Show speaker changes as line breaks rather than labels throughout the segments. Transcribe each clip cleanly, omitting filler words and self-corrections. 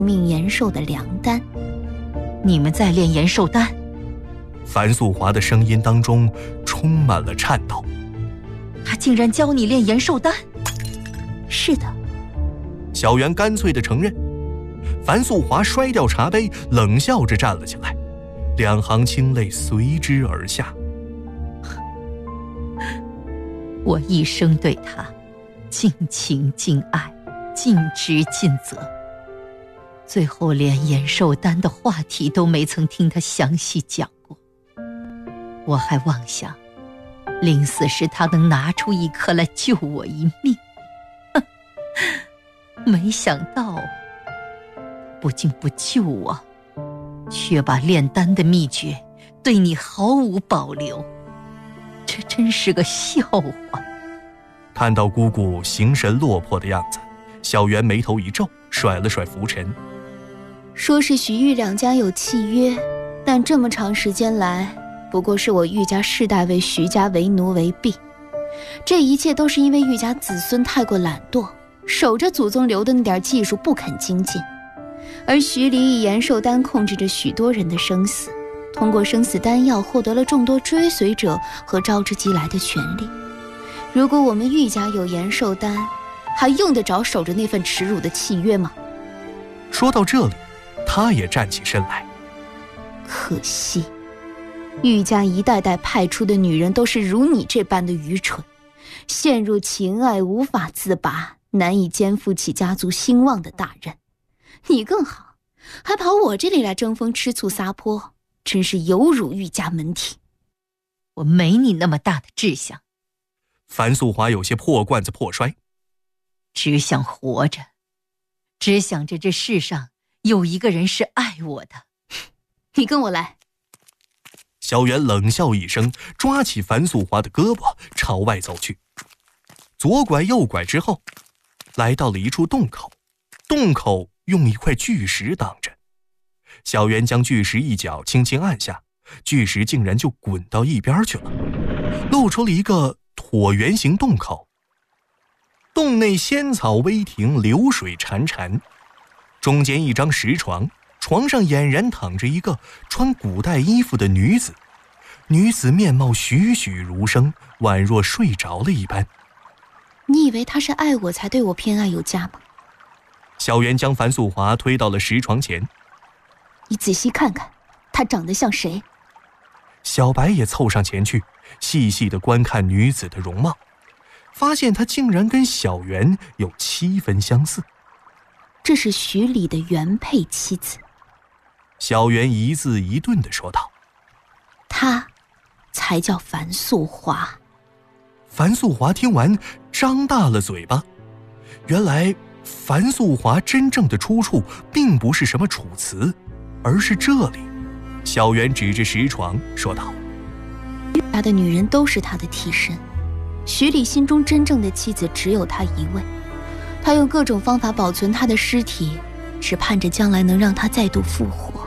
命延寿的良丹。
你们在练延寿丹？
樊素华的声音当中充满了颤抖。
他竟然教你练延寿丹？
是的。
小袁干脆地承认。樊素华摔掉茶杯，冷笑着站了起来，两行清泪随之而下。
我一生对他尽情尽爱，尽职尽责，最后连延寿丹的话题都没曾听他详细讲过。我还妄想临死时他能拿出一颗来救我一命，没想到不仅不救我，却把炼丹的秘诀对你毫无保留，这真是个笑话。
看到姑姑形神落魄的样子，小袁眉头一皱，甩了甩拂尘。
说是徐玉两家有契约，但这么长时间来，不过是我玉家世代为徐家为奴为婢。这一切都是因为玉家子孙太过懒惰，守着祖宗留的那点技术不肯精进。而徐离以延寿丹控制着许多人的生死，通过生死丹药获得了众多追随者和招之即来的权利。如果我们玉家有延寿丹，还用得着守着那份耻辱的契约吗？
说到这里，他也站起身来。
可惜玉家一代代派出的女人都是如你这般的愚蠢，陷入情爱无法自拔，难以肩负起家族兴旺的大任。你更好，还跑我这里来争风吃醋撒泼，真是有辱玉家门庭。
我没你那么大的志向。
樊素华有些破罐子破摔。
只想活着，只想着这世上有一个人是爱我的。
你跟我来。
小袁冷笑一声，抓起樊素华的胳膊朝外走去。左拐右拐之后，来到了一处洞口，洞口用一块巨石挡着。小袁将巨石一角轻轻按下，巨石竟然就滚到一边去了，露出了一个椭圆形洞口。洞内仙草微庭，流水潺潺，中间一张石床，床上俨然躺着一个穿古代衣服的女子。女子面貌栩栩如生，宛若睡着了一般。
你以为她是爱我才对我偏爱有加吗？
小袁将樊素华推到了石床前。
你仔细看看，她长得像谁？
小白也凑上前去，细细地观看女子的容貌，发现她竟然跟小袁有7分相似。
这是徐礼的原配妻子。
小袁一字一顿地说道。
她才叫樊素华。
樊素华听完张大了嘴巴，原来樊素华真正的出处并不是什么楚辞，而是这里。小袁指着石床说道，
他的女人都是他的替身，徐礼心中真正的妻子只有他一位，他用各种方法保存他的尸体，只盼着将来能让他再度复活。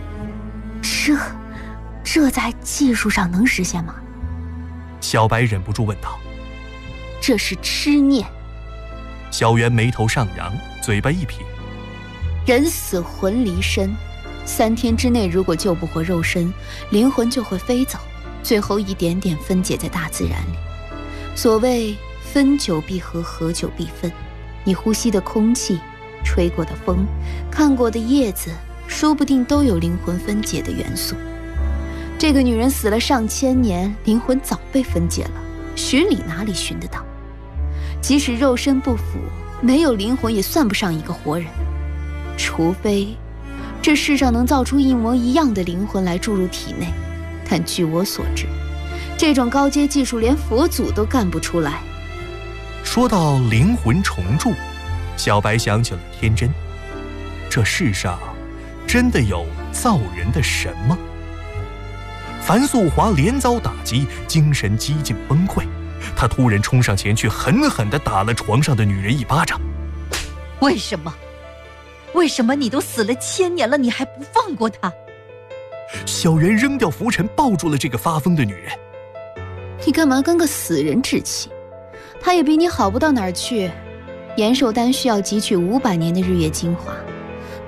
这在技术上能实现吗？
小白忍不住问道。
这是痴念。
小袁眉头上扬，嘴巴一撇，
人死魂离身，3天之内如果救不活肉身，灵魂就会飞走，最后一点点分解在大自然里。所谓分久必合，合久必分，你呼吸的空气，吹过的风，看过的叶子，说不定都有灵魂分解的元素。这个女人死了上千年，灵魂早被分解了，徐礼哪里寻得到？即使肉身不腐，没有灵魂也算不上一个活人，除非这世上能造出一模一样的灵魂来注入体内，但据我所知，这种高阶技术连佛祖都干不出来。
说到灵魂重铸，小白想起了天真。这世上真的有造人的神吗？樊素华连遭打击，精神几近崩溃，他突然冲上前去，狠狠地打了床上的女人一巴掌。
为什么？为什么你都死了1000年了，你还不放过他？
小袁扔掉拂尘，抱住了这个发疯的女人。
你干嘛跟个死人置气？他也比你好不到哪儿去。延寿丹需要汲取500年的日月精华，